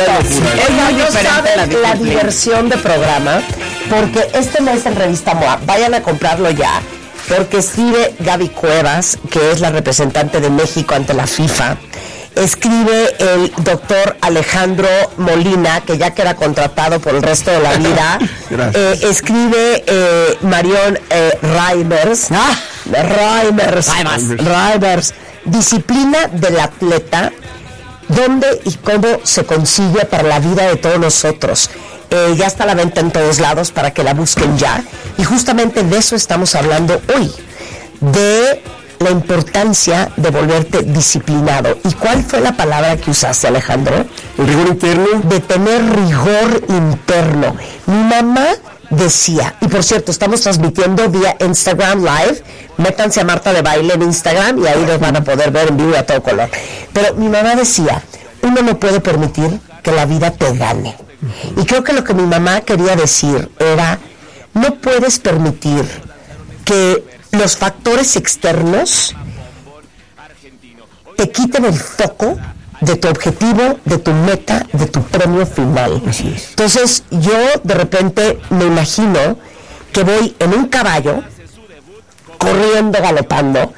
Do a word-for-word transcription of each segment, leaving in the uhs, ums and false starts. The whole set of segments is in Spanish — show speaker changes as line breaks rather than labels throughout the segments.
Oiga, no saben la diversión de programa, porque este mes en Revista M O A, vayan a comprarlo ya, porque escribe Gaby Cuevas, que es la representante de México ante la FIFA. Escribe el doctor Alejandro Molina, que ya queda contratado por el resto de la vida. eh, escribe eh, Marion eh, Reimers. Ah, Reimers. Reimers. Reimers. Disciplina del atleta, dónde y cómo se consigue para la vida de todos nosotros. Eh, ya está a la venta en todos lados para que la busquen ya. Y justamente de eso estamos hablando hoy, de la importancia de volverte disciplinado. ¿Y cuál fue la palabra que usaste, Alejandro?
El rigor interno.
De tener rigor interno. Mi mamá decía, y por cierto, estamos transmitiendo vía Instagram Live, métanse a Marta de Baile en Instagram y ahí los van a poder ver en vivo y a todo color. Pero mi mamá decía, uno no puede permitir que la vida te gane. Y creo que lo que mi mamá quería decir era, no puedes permitir que los factores externos te quiten el foco de tu objetivo, de tu meta, de tu premio final.
Así es.
Entonces yo de repente me imagino que voy en un caballo corriendo, galopando,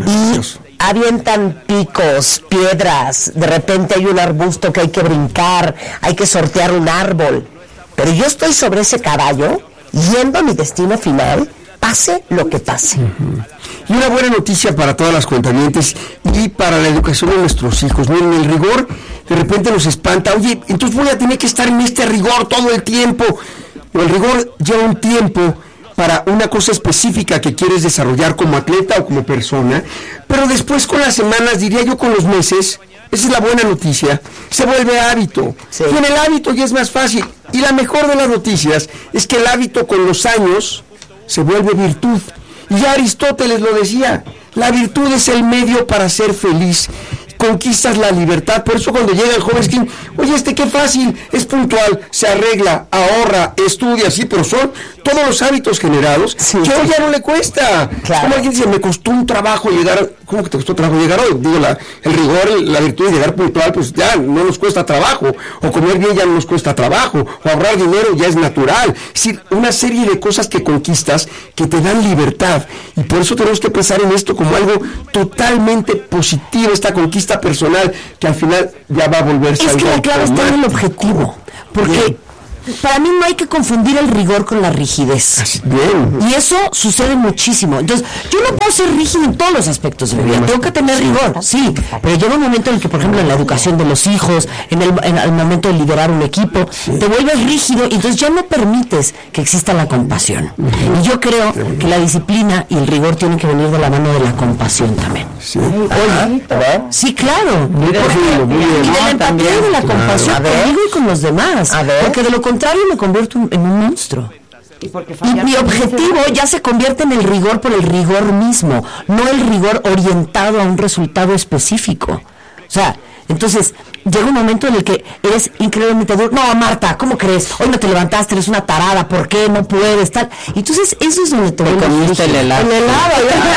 y avientan picos, piedras, de repente hay un arbusto que hay que brincar, hay que sortear un árbol, pero yo estoy sobre ese caballo yendo a mi destino final, pase lo que pase.
Uh-huh. Y una buena noticia para todas las cuentavientes y para la educación de nuestros hijos. Miren, el rigor de repente nos espanta. Oye, entonces voy a tener que estar en este rigor todo el tiempo. El rigor lleva un tiempo para una cosa específica que quieres desarrollar como atleta o como persona, pero después con las semanas, diría yo con los meses, esa es la buena noticia, se vuelve hábito. Sí. Y en el hábito ya es más fácil. Y la mejor de las noticias es que el hábito con los años se vuelve virtud. Y ya Aristóteles lo decía, la virtud es el medio para ser feliz. Conquistas la libertad. Por eso cuando llega el joven skin, oye, este qué fácil, es puntual, se arregla, ahorra, estudia, sí, pero son todos los hábitos generados, sí, que hoy ya no le cuesta. Claro. Como alguien dice, me costó un trabajo llegar, ¿cómo que te costó trabajo llegar hoy? Digo, la, el rigor, la virtud de llegar puntual, pues ya no nos cuesta trabajo, o comer bien ya no nos cuesta trabajo, o ahorrar dinero ya es natural. Es decir, una serie de cosas que conquistas que te dan libertad, y por eso tenemos que pensar en esto como algo totalmente positivo, esta conquista personal, que al final ya va a volverse
es
algo.
Es que la clave está en el objetivo, porque bien. Para mí no hay que confundir el rigor con la rigidez.
Bien.
Y eso sucede muchísimo. Entonces, yo no puedo ser rígido en todos los aspectos de mi vida. Tengo que tener sí. rigor, sí. Pero llega un momento en el que, por ejemplo, en la educación de los hijos, en el, en el momento de liderar un equipo, sí. te vuelves rígido y entonces ya no permites que exista la compasión. Uh-huh. Y yo creo que la disciplina y el rigor tienen que venir de la mano de la compasión también.
Sí.
Oye, ¿verdad? Sí, claro.
Muy bien, muy bien.
Y de la empatía y de la compasión claro. conmigo y con los demás. A ver. Porque de lo contrario me convierto en un monstruo. Y, y mi objetivo ya se convierte en el rigor por el rigor mismo, no el rigor orientado a un resultado específico. O sea, entonces llega un momento en el que eres increíblemente duro. No, Marta, ¿cómo crees? Hoy no te levantaste, eres una tarada, ¿por qué? No puedes, tal. Y entonces eso es donde te, te
comiste el helado.
El helado,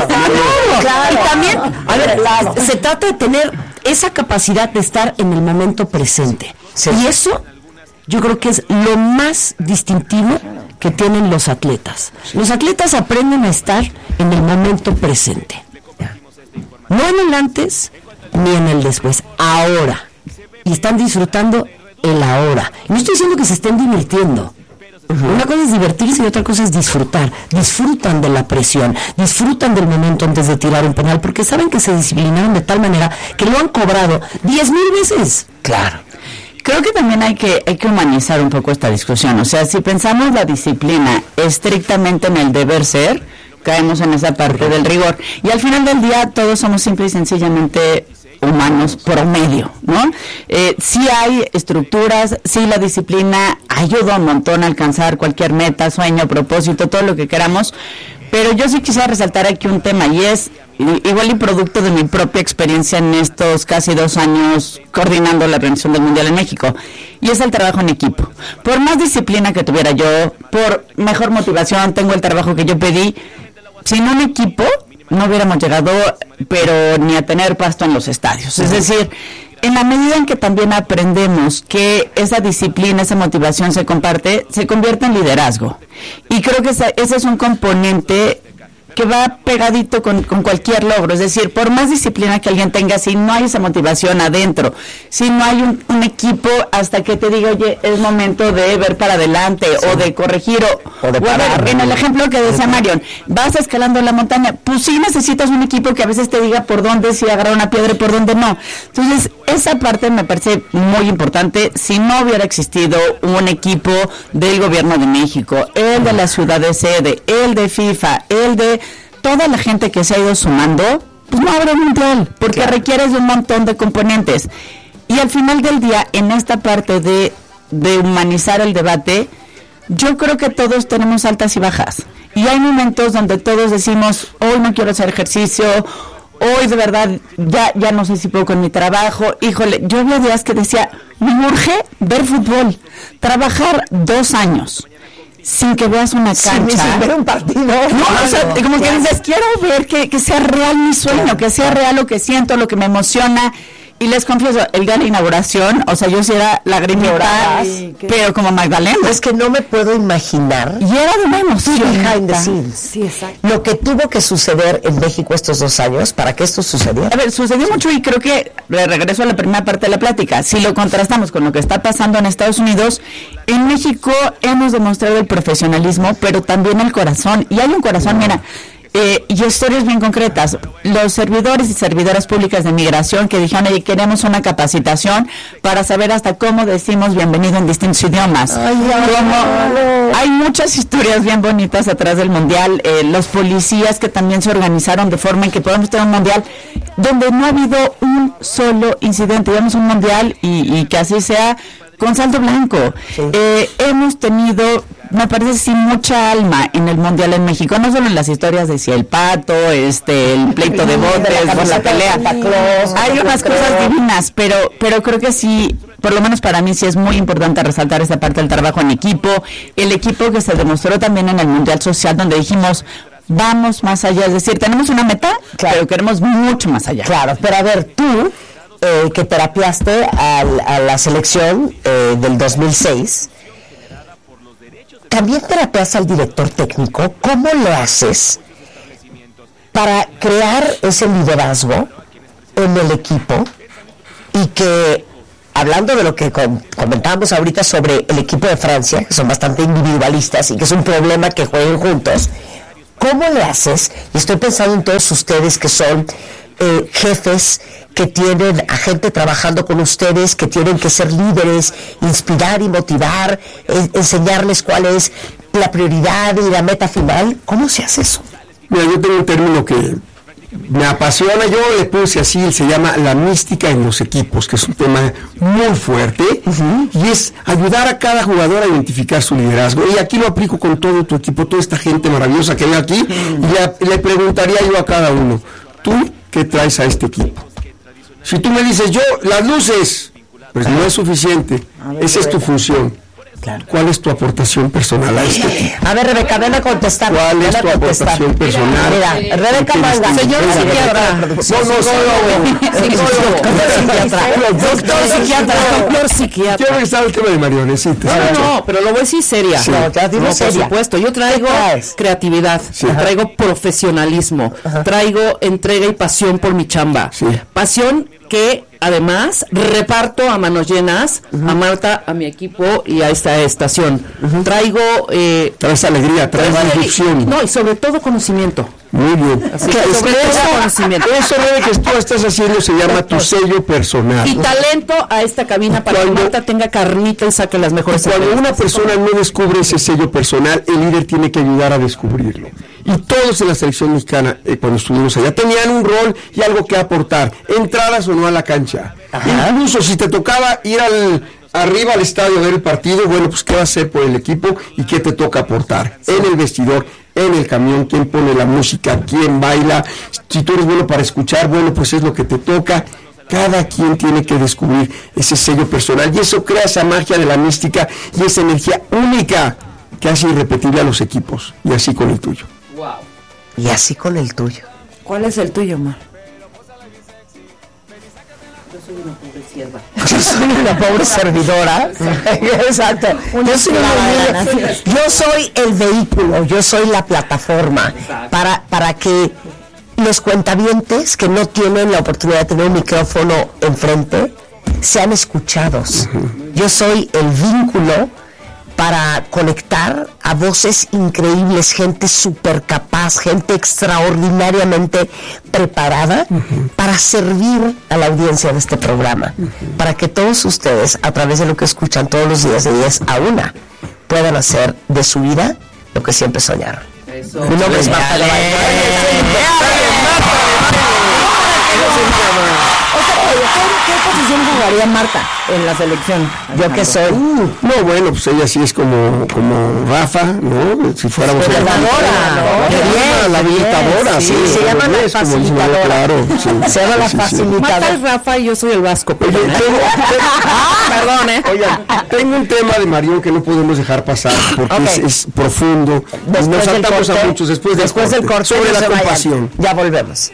claro, claro. Y también, a ver, se trata de tener esa capacidad de estar en el momento presente. Sí. Y eso yo creo que es lo más distintivo que tienen los atletas. Sí. Los atletas aprenden a estar en el momento presente. No en el antes ni en el después. Ahora. Y están disfrutando el ahora. Y no estoy diciendo que se estén divirtiendo. Uh-huh. Una cosa es divertirse y otra cosa es disfrutar. Disfrutan de la presión, disfrutan del momento antes de tirar un penal, porque saben que se disciplinaron de tal manera que lo han cobrado diez mil veces.
Claro. Creo que también hay que, hay que humanizar un poco esta discusión. O sea, si pensamos la disciplina estrictamente en el deber ser, caemos en esa parte del rigor. Y al final del día todos somos simple y sencillamente humanos promedio, ¿no? Eh, sí hay estructuras, sí la disciplina ayuda un montón a alcanzar cualquier meta, sueño, propósito, todo lo que queramos. Pero yo sí quisiera resaltar aquí un tema, y es igual y producto de mi propia experiencia en estos casi dos años coordinando la organización del Mundial en México, y es el trabajo en equipo. Por más disciplina que tuviera yo, por mejor motivación, tengo el trabajo que yo pedí, sin un equipo no hubiéramos llegado, pero ni a tener pasto en los estadios. Es decir, en la medida en que también aprendemos que esa disciplina, esa motivación se comparte, se convierte en liderazgo. Y creo que esa, ese es un componente que va pegadito con, con cualquier logro. Es decir, por más disciplina que alguien tenga, si no hay esa motivación adentro, si no hay un, un equipo hasta que te diga, oye, es momento de ver para adelante, sí, o de corregir, o,
o de
o a ver, en el ejemplo que decía Marion, vas escalando la montaña, pues sí necesitas un equipo que a veces te diga por dónde sí agarrar una piedra y por dónde no. Entonces, esa parte me parece muy importante. Si no hubiera existido un equipo del gobierno de México, el de la ciudad de sede, el de FIFA, el de toda la gente que se ha ido sumando, pues no habrá mundial, porque claro, requieres de un montón de componentes. Y al final del día, en esta parte de, de humanizar el debate, yo creo que todos tenemos altas y bajas. Y hay momentos donde todos decimos, hoy no quiero hacer ejercicio, hoy de verdad ya, ya no sé si puedo con mi trabajo. Híjole, yo había días que decía, me urge ver fútbol, trabajar dos años sin que veas una cancha,
sin, sin ver un partido.
No, claro, o sea, como que dices, quiero ver que, que sea real mi sueño, claro, que sea real lo que siento, lo que me emociona. Y les confieso, el día de la inauguración, o sea, yo sí era lagrimita, pero como Magdalena.
Es que no me puedo imaginar.
Y era de una emoción.
Behind the scenes. Sí, exacto. Lo que tuvo que suceder en México estos dos años para que esto sucediera.
A ver, sucedió mucho y creo que, regreso a la primera parte de la plática, si lo contrastamos con lo que está pasando en Estados Unidos, en México hemos demostrado el profesionalismo, pero también el corazón. Y hay un corazón, mira... Eh, y historias bien concretas. Los servidores y servidoras públicas de migración que dijeron, oye, queremos una capacitación para saber hasta cómo decimos bienvenido en distintos idiomas. Ay, Como, hay muchas historias bien bonitas atrás del mundial. Eh, los policías que también se organizaron de forma en que podamos tener un mundial donde no ha habido un solo incidente. Digamos un mundial y, y que así sea con saldo blanco. Sí. Eh, hemos tenido, me parece, sí, mucha alma en el mundial en México, no solo en las historias de si el pato, este, el pleito de botes, la, la pelea. Claus, hay unas cosas divinas, pero, pero creo que sí, por lo menos para mí sí es muy importante resaltar esta parte del trabajo en equipo, el equipo que se demostró también en el Mundial Social, donde dijimos, vamos más allá, es decir, tenemos una meta, claro, pero queremos mucho más allá.
Claro, pero a ver, tú, Eh, que terapiaste al, a la selección eh, del dos mil seis, también terapiaste al director técnico. ¿Cómo lo haces para crear ese liderazgo en el equipo? Y que, hablando de lo que com- comentábamos ahorita sobre el equipo de Francia, que son bastante individualistas y que es un problema que jueguen juntos, ¿cómo le haces? Y estoy pensando en todos ustedes que son eh, jefes, que tienen a gente trabajando con ustedes, que tienen que ser líderes, inspirar y motivar, eh, enseñarles cuál es la prioridad y la meta final. ¿Cómo se hace eso?
Mira, yo tengo un término que me apasiona, yo le puse así, se llama la mística en los equipos, que es un tema muy fuerte, uh-huh, y es ayudar a cada jugador a identificar su liderazgo. Y aquí lo aplico con todo tu equipo, toda esta gente maravillosa que veo aquí, uh-huh, y le, le preguntaría yo a cada uno, ¿tú qué traes a este equipo? Si tú me dices, yo, las luces, pues claro, no es suficiente, ver, esa es tu función. Claro. ¿Cuál es tu aportación personal a este equipo?
A ver, Rebeca, ven a contestar.
¿Cuál es tu aportación personal?
Mira, Rebeca Manga, señor psiquiatra. No, no, psicólogo. Doctor psiquiatra. Doctor psiquiatra.
Quiero regresar al tema de Marionecita.
No, no, no, pero lo voy a decir seria.
Sí.
No, no, por supuesto. Yo traigo creatividad, sí, traigo profesionalismo, ajá, traigo entrega y pasión por mi chamba. Sí. Pasión que además reparto a manos llenas, uh-huh, a Marta, a mi equipo y a esta estación. Uh-huh. Traigo eh,
traes alegría, traes ilusión.
No, y sobre todo conocimiento.
Muy bien.
Así que sobre todo eso, conocimiento.
Eso que tú estás haciendo se llama tu sello personal.
Y talento a esta cabina para cuando, que Marta tenga carnita y saque las mejores.
Cuando una persona no descubre ese sello personal, el líder tiene que ayudar a descubrirlo. Y todos en la selección mexicana, eh, cuando estuvimos allá, tenían un rol y algo que aportar, entraras o no a la cancha. Ajá. Incluso si te tocaba ir al arriba al estadio a ver el partido, bueno, pues qué vas a hacer por el equipo y qué te toca aportar, sí, en el vestidor, en el camión, quién pone la música, quién baila, si tú eres bueno para escuchar, bueno, pues es lo que te toca. Cada quien tiene que descubrir ese sello personal y eso crea esa magia de la mística y esa energía única que hace irrepetible a los equipos, y así con el tuyo.
Wow. Y así con el tuyo.
¿Cuál es el tuyo, Mar? Yo soy una pobrecita. sierva.
Yo soy una pobre servidora. Exacto. Yo soy, una, yo soy el vehículo, yo soy la plataforma para, para que los cuentavientes que no tienen la oportunidad de tener un micrófono enfrente sean escuchados. Yo soy el vínculo para conectar a voces increíbles, gente súper capaz, gente extraordinariamente preparada uh-huh. para servir a la audiencia de este programa, uh-huh. para que todos ustedes, a través de lo que escuchan todos los días de diez a una, puedan hacer de su vida lo que siempre soñaron. Eso. Mi nombre es Marta de Baile.
¿Qué posición jugaría Marta en la selección?
Yo que soy.
Uh, no, bueno, pues ella sí es como, como Rafa, ¿no? Si fuéramos
la facilitadora,
¿no? La habilitadora, sí.
Se llama la facilitadora.
Claro, sí.
Se llama la facilitadora.
Marta es Rafa y yo soy el Vasco.
Oye, tengo, perdón, ¿eh? Oigan, tengo un tema de Marión que no podemos dejar pasar porque okay. es, es profundo. Después Nos saltamos a muchos después,
después del corte.
Sobre la compasión.
Ya volvemos.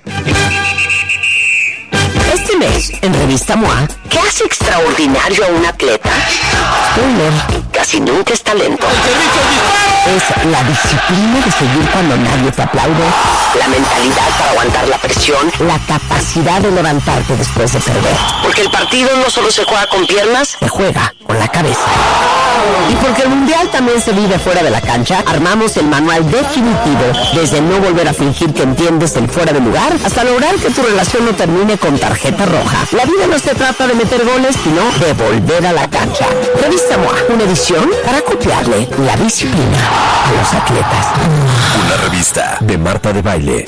Este mes, en Revista M O A, ¿qué hace extraordinario a un atleta? Spoiler, casi nunca es talento. Es la disciplina de seguir cuando nadie te aplaude, la mentalidad para aguantar la presión, la capacidad de levantarte después de perder. Porque el partido no solo se juega con piernas, se juega con la cabeza. Y porque el mundial también se vive fuera de la cancha, armamos el manual definitivo, desde no volver a fingir que entiendes el fuera de lugar, hasta lograr que tu relación no termine con tarjeta roja. La vida no se trata de meter goles, sino de volver a la cancha. Revista M O A, una edición para copiarle la disciplina a los atletas.
Una revista de Marta de Baile.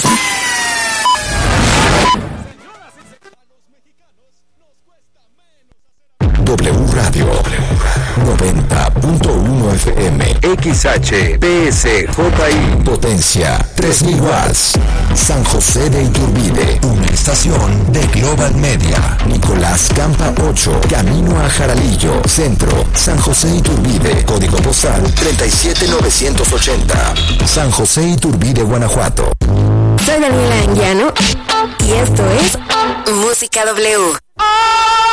W Radio noventa punto uno F M, X H P S J I, potencia tres mil watts, San José de Iturbide, una estación de Global Media. Nicolás Campa ocho, camino a Jaralillo, centro, San José Iturbide, código postal treinta y siete mil novecientos ochenta, San José Iturbide, Guanajuato.
Soy Daniela Anguiano y esto es Música W.